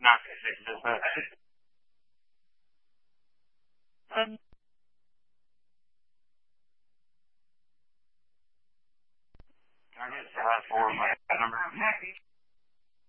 not going to fix this. Can I get 4 my number? I'm happy.